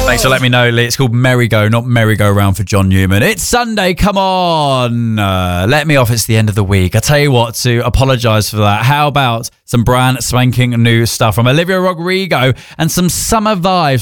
Thanks for letting me know, Lee. It's called Merry-Go, not Merry-Go-Round for John Newman. It's Sunday, come on. Let me off, it's the end of the week. I tell you what, to apologise for that, how about some brand spanking new stuff from Olivia Rodrigo and some summer vibes